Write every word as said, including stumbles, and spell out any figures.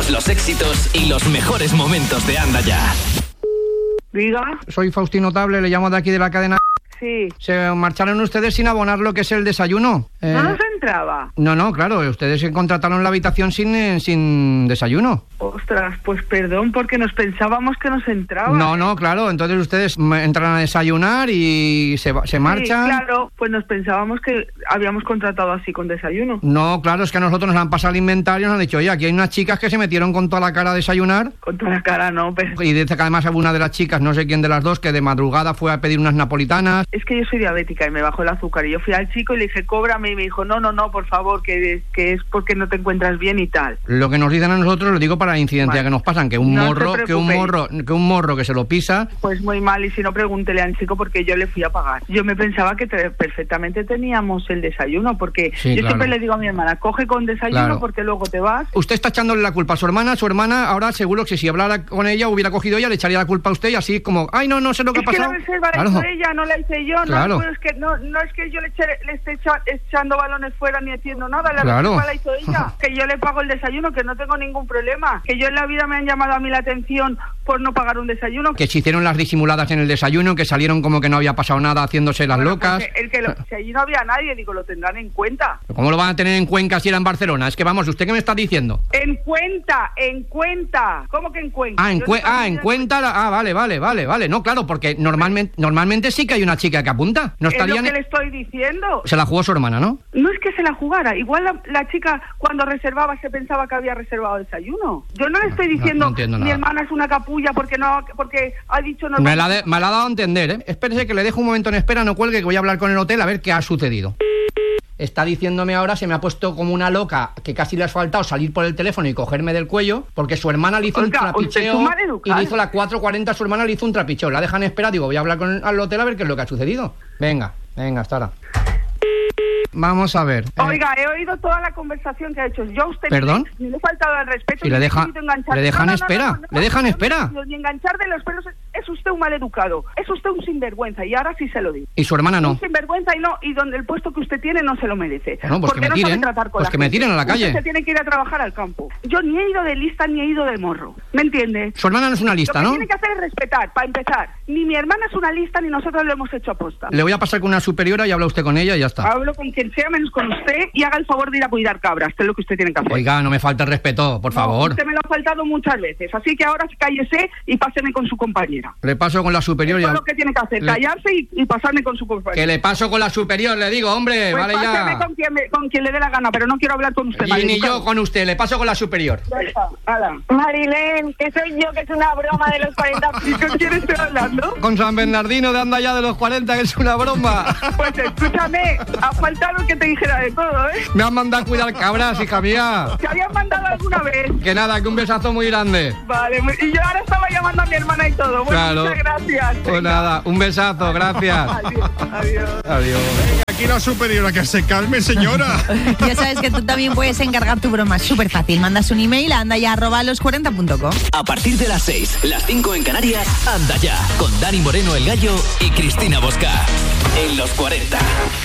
Todos los éxitos y los mejores momentos de Anda Ya. Diga. Soy Faustino Table, le llamo de aquí de la cadena. Sí. Se marcharon ustedes sin abonar lo que es el desayuno. Eh... ¿No nos entraba? No, no, claro, ustedes se contrataron la habitación sin, eh, sin desayuno. Ostras, pues perdón, porque nos pensábamos que nos entraba. No, no, claro, entonces ustedes entran a desayunar y se, se marchan. Sí, claro, pues nos pensábamos que habíamos contratado así con desayuno. No, claro, es que a nosotros nos han pasado el inventario y nos han dicho, oye, aquí hay unas chicas que se metieron con toda la cara a desayunar. Con toda la cara, no, pero... Y dice que además hubo una de las chicas, no sé quién de las dos, que de madrugada fue a pedir unas napolitanas. Es que yo soy diabética y me bajó el azúcar y yo fui al chico y le dije, cóbrame, y me dijo, no, no, no, por favor, que, que es porque no te encuentras bien y tal. Lo que nos dicen a nosotros, lo digo para la incidencia vale. que nos pasan, que un no morro, que un morro, que un morro que se lo pisa. Pues muy mal, y si no, pregúntele al chico porque yo le fui a pagar. Yo me pensaba que te, perfectamente teníamos el desayuno, porque sí, yo claro. siempre le digo a mi hermana, coge con desayuno claro. porque luego te vas. Usted está echándole la culpa a su hermana, su hermana ahora seguro que si hablara con ella, hubiera cogido ella, le echaría la culpa a usted y así como, ay, no, no sé lo que es ha pasado. Es que la reserva la claro. hizo ella, no la hice yo, claro. no, no, es que, no, no es que yo le, eche, le esté echa, echando balones fuera ni haciendo nada, la claro. reserva la hizo ella, que yo le pago el desayuno, que no tengo ningún problema, que yo en la vida me han llamado a mí la atención por no pagar un desayuno. Que se hicieron las disimuladas en el desayuno, que salieron como que no había pasado nada haciéndose las bueno, locas. Pues el que lo, si allí no había nadie, digo, lo tendrán en cuenta. ¿Cómo lo van a tener en Cuenca si era en Barcelona? Es que vamos, ¿usted qué me está diciendo? En cuenta, en cuenta. ¿Cómo que en cuenta? Ah, en, cue ah, en cuenta. La... Ah, vale, vale, vale, vale. No, claro, porque normalmente normalmente sí que hay una chica que apunta. No estaría es lo que le estoy diciendo. Se la jugó su hermana, ¿no? No es que se la jugara. Igual la, la chica cuando reservaba se pensaba que había reservado desayuno. Yo no le estoy diciendo no, no mi hermana es una capulla porque no porque ha dicho no. Me la, de, me la ha dado a entender, ¿eh? Espérese que le dejo un momento en espera, no cuelgue, que voy a hablar con el hotel a ver qué ha sucedido. Está diciéndome ahora, se me ha puesto como una loca, que casi le ha faltado salir por el teléfono y cogerme del cuello, porque su hermana le hizo Oiga, un trapicheo y le hizo la cuatro cuarenta, su hermana le hizo un trapicheo. La dejan esperar, digo, voy a hablar con el, al hotel a ver qué es lo que ha sucedido. Venga, venga, hasta ahora. Vamos a ver. Oiga, he oído toda la conversación que ha hecho. Yo a usted ¿Perdón? Ni le he faltado al respeto. Si le, deja, le dejan no, no, espera, no, no, no, le dejan no, espera. Ni enganchar de los pelos. Es usted un maleducado. Es usted un sinvergüenza. Y ahora sí se lo digo. Y su hermana no. Un sinvergüenza y no. Y donde el puesto que usted tiene no se lo merece. Bueno, pues que me no tiren. Pues que me tiren a la calle. Usted se tiene que ir a trabajar al campo. Yo ni he ido de lista ni he ido de morro. ¿Me entiende? Su hermana no es una lista, ¿no? Lo que ¿no? tiene que hacer es respetar, para empezar. Ni mi hermana es una lista ni nosotros lo hemos hecho aposta. Le voy a pasar con una superiora y habla usted con ella y ya está. Hablo con quien sea menos con usted y haga el favor de ir a cuidar cabras, que es lo que usted tiene que hacer. Oiga, no me falta el respeto, por favor. No, usted me lo ha faltado muchas veces, así que ahora cállese y páseme con su compañera. Le paso con la superior. Eso ya... es lo que tiene que hacer, le... callarse y, y pasarme con su compañera. Que le paso con la superior, le digo, hombre, pues vale ya. Páseme con quien, me, con quien le dé la gana, pero no quiero hablar con usted. Y vale, ni yo con usted, le paso con la superior. Marilén, que soy yo, que es una broma de los cuarenta. ¿Y con quién estoy hablando? Con San Bernardino de Anda Ya de los cuarenta, que es una broma. Pues escúchame, ha faltado que te dijera de todo, ¿eh? Me han mandado a cuidar cabras, hija mía. ¿Te habían mandado alguna vez? Que nada, que un besazo muy grande. Vale, y yo ahora estaba llamando a mi hermana y todo. Bueno, claro. Muchas gracias. Pues nada, un besazo, gracias. Adiós. Adiós. Adiós. Venga, aquí la superiora, que se calme, señora. Ya sabes que tú también puedes encargar tu broma, es súper fácil. Mandas un email a andaya arroba los cuarenta punto com. A partir de las seis, las cinco en Canarias, Anda Ya, con Dani Moreno el Gallo y Cristina Bosca. En los cuarenta.